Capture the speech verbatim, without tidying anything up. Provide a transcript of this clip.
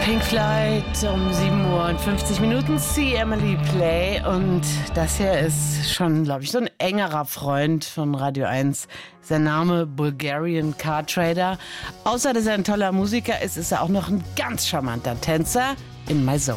Pink Floyd um sieben Uhr und fünfzig Minuten, See Emily Play. Und das hier ist schon, glaube ich, so ein engerer Freund von Radio eins. Sein Name Bulgarian Car Trader. Außer dass er ein toller Musiker ist, ist er auch noch ein ganz charmanter Tänzer in My Zone.